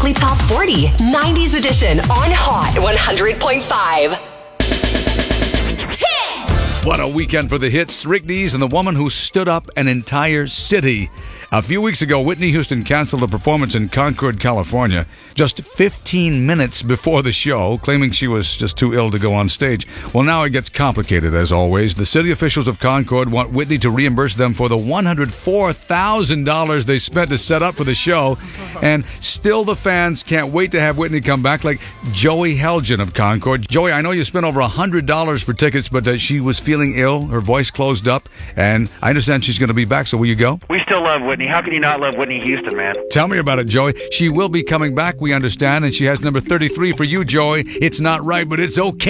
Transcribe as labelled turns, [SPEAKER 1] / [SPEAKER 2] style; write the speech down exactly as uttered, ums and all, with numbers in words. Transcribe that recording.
[SPEAKER 1] weekly top forty, nineties edition on Hot one hundred point five.
[SPEAKER 2] What a weekend for the hits. Rick Dees and the woman who stood up an entire city. A few weeks ago, Whitney Houston canceled a performance in Concord, California, just fifteen minutes before the show, claiming she was just too ill to go on stage. Well, now it gets complicated, as always. The city officials of Concord want Whitney to reimburse them for the one hundred four thousand dollars they spent to set up for the show. And still the fans can't wait to have Whitney come back, like Joey Helgen of Concord. Joey, I know you spent over one hundred dollars for tickets, but uh, she was feeling ill. Her voice closed up, and I understand she's going to be back, so will you go?
[SPEAKER 3] We still love Whitney. How can you not love Whitney Houston, man?
[SPEAKER 2] Tell me about it, Joey. She will be coming back, we understand, and she has number thirty-three for you, Joey. It's not right, but it's okay.